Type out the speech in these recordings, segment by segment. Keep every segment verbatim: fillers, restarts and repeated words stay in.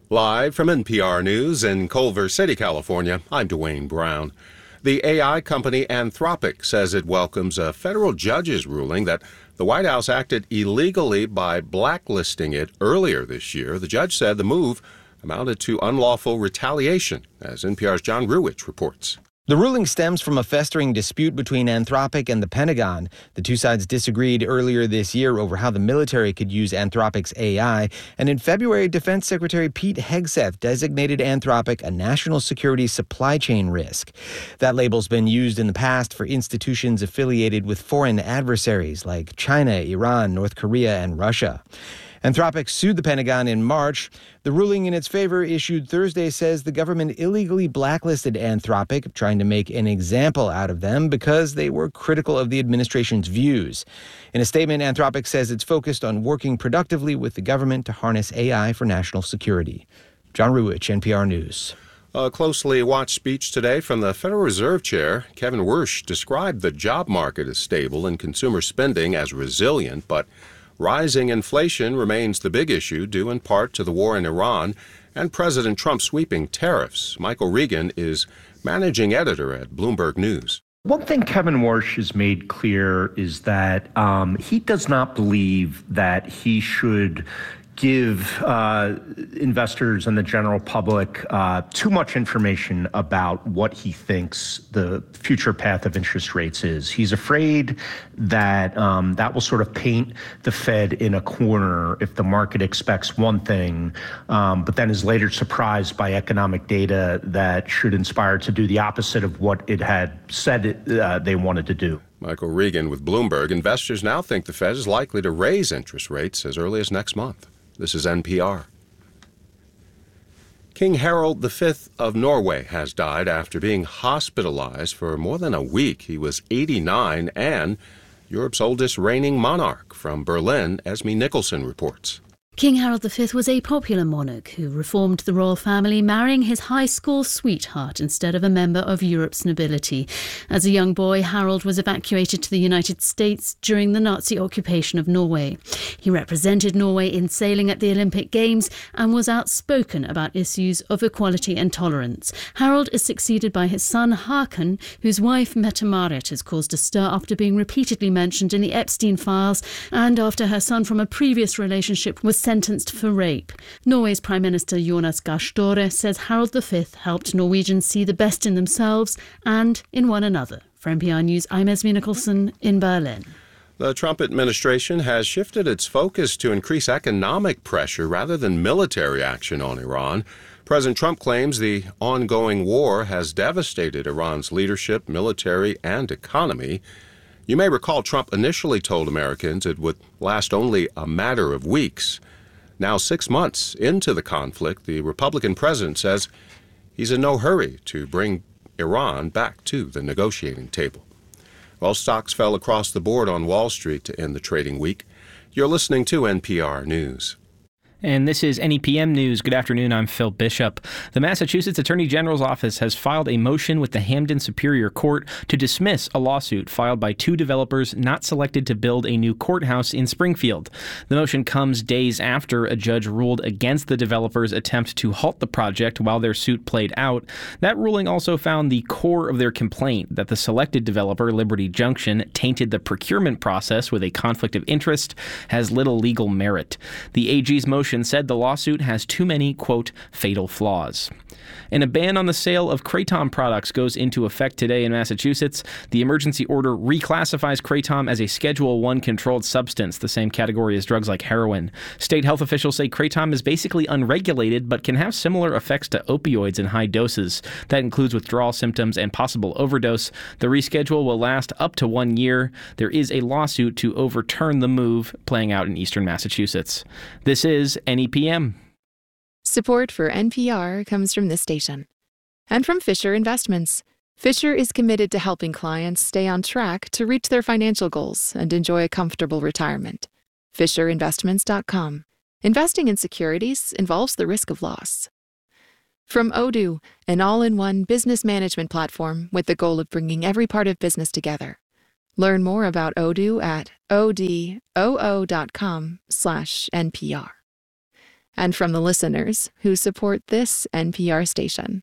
Live from N P R News in Culver City, California, I'm Dwayne Brown. The A I company Anthropic says it welcomes a federal judge's ruling that the White House acted illegally by blacklisting it earlier this year. The judge said the move amounted to unlawful retaliation, as N P R's John Ruwitch reports. The ruling stems from a festering dispute between Anthropic and the Pentagon. The two sides disagreed earlier this year over how the military could use Anthropic's A I, and in February, Defense Secretary Pete Hegseth designated Anthropic a national security supply chain risk. That label's been used in the past for institutions affiliated with foreign adversaries like China, Iran, North Korea, and Russia. Anthropic sued the Pentagon in March. The ruling in its favor issued Thursday says the government illegally blacklisted Anthropic, trying to make an example out of them because they were critical of the administration's views. In a statement, Anthropic says it's focused on working productively with the government to harness A I for national security. John Ruwitch, N P R News. A closely watched speech today from the Federal Reserve Chair, Kevin Warsh, described the job market as stable and consumer spending as resilient, but rising inflation remains the big issue, due in part to the war in Iran and President Trump's sweeping tariffs. Michael Regan is managing editor at Bloomberg News. One thing Kevin Warsh has made clear is that um, he does not believe that he should give uh, investors and the general public uh, too much information about what he thinks the future path of interest rates is. He's afraid that um, that will sort of paint the Fed in a corner if the market expects one thing, um, but then is later surprised by economic data that should inspire to do the opposite of what it had said it, uh, they wanted to do. Michael Regan with Bloomberg. Investors now think the Fed is likely to raise interest rates as early as next month. This is N P R. King Harald the Fifth of Norway has died after being hospitalized for more than a week. He was eighty-nine and Europe's oldest reigning monarch. From Berlin, Esme Nicholson reports. King Harald the Fifth was a popular monarch who reformed the royal family, marrying his high school sweetheart instead of a member of Europe's nobility. As a young boy, Harald was evacuated to the United States during the Nazi occupation of Norway. He represented Norway in sailing at the Olympic Games and was outspoken about issues of equality and tolerance. Harald is succeeded by his son Haakon, whose wife Mette-Marit has caused a stir after being repeatedly mentioned in the Epstein files and after her son from a previous relationship was sentenced for rape. Norway's Prime Minister Jonas Gahr Støre says Harald the Fifth helped Norwegians see the best in themselves and in one another. For N P R News, I'm Esme Nicholson in Berlin. The Trump administration has shifted its focus to increase economic pressure rather than military action on Iran. President Trump claims the ongoing war has devastated Iran's leadership, military, and economy. You may recall Trump initially told Americans it would last only a matter of weeks. Now, six months into the conflict, the Republican president says he's in no hurry to bring Iran back to the negotiating table. Well, stocks fell across the board on Wall Street to end the trading week. You're listening to N P R News. And this is N E P M News. Good afternoon, I'm Phil Bishop. The Massachusetts Attorney General's office has filed a motion with the Hamden Superior Court to dismiss a lawsuit filed by two developers not selected to build a new courthouse in Springfield. The motion comes days after a judge ruled against the developers' attempt to halt the project while their suit played out. That ruling also found the core of their complaint, that the selected developer, Liberty Junction, tainted the procurement process with a conflict of interest, has little legal merit. The A G's motion said the lawsuit has too many, quote, fatal flaws. And a ban on the sale of Kratom products goes into effect today in Massachusetts. The emergency order reclassifies Kratom as a Schedule one controlled substance, the same category as drugs like heroin. State health officials say Kratom is basically unregulated, but can have similar effects to opioids in high doses. That includes withdrawal symptoms and possible overdose. The reschedule will last up to one year. There is a lawsuit to overturn the move playing out in eastern Massachusetts. This is N E P M. Support for N P R comes from this station and from Fisher Investments. Fisher is committed to helping clients stay on track to reach their financial goals and enjoy a comfortable retirement. Fisher Investments dot com. Investing in securities involves the risk of loss. From Odoo, an all-in-one business management platform with the goal of bringing every part of business together. Learn more about Odoo at odoo dot com slash N P R. and from the listeners who support this N P R station.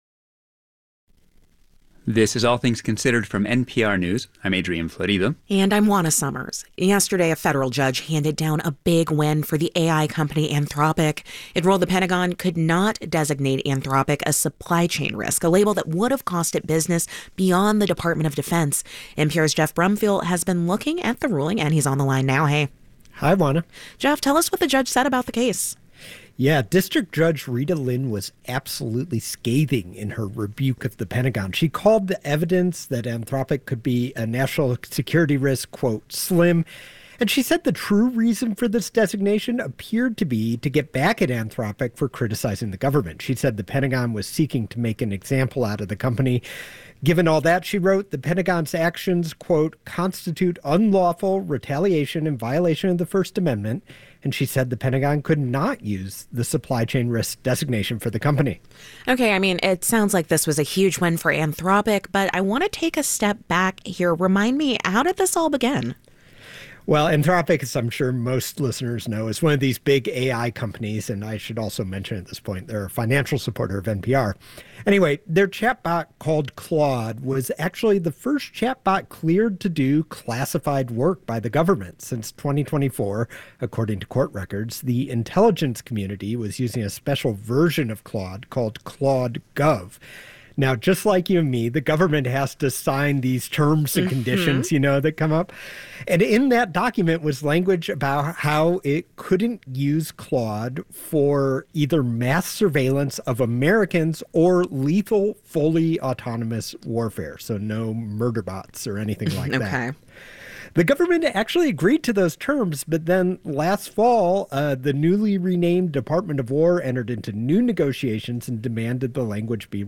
This is All Things Considered from N P R News. I'm Adrian Florido. And I'm Juana Summers. Yesterday, a federal judge handed down a big win for the A I company Anthropic. It ruled the Pentagon could not designate Anthropic a supply chain risk, a label that would have cost it business beyond the Department of Defense. N P R's Jeff Brumfield has been looking at the ruling, and he's on the line now. Hey. Hi, Juana. Jeff, tell us what the judge said about the case. Yeah, District Judge Rita Lynn was absolutely scathing in her rebuke of the Pentagon. She called the evidence that Anthropic could be a national security risk, quote, slim. And she said the true reason for this designation appeared to be to get back at Anthropic for criticizing the government. She said the Pentagon was seeking to make an example out of the company. Given all that, she wrote, the Pentagon's actions, quote, constitute unlawful retaliation in violation of the First Amendment. And she said the Pentagon could not use the supply chain risk designation for the company. Okay, I mean, it sounds like this was a huge win for Anthropic, but I want to take a step back here. Remind me, how did this all begin? Well, Anthropic, as I'm sure most listeners know, is one of these big A I companies, and I should also mention at this point, they're a financial supporter of N P R. Anyway, their chatbot called Claude was actually the first chatbot cleared to do classified work by the government. Since twenty twenty-four, according to court records, the intelligence community was using a special version of Claude called Claude Gov. Now, just like you and me, the government has to sign these terms and conditions, mm-hmm. you know, that come up. And in that document was language about how it couldn't use Claude for either mass surveillance of Americans or lethal, fully autonomous warfare. So no murder bots or anything like okay. that. The government actually agreed to those terms, but then last fall, uh, the newly renamed Department of War entered into new negotiations and demanded the language be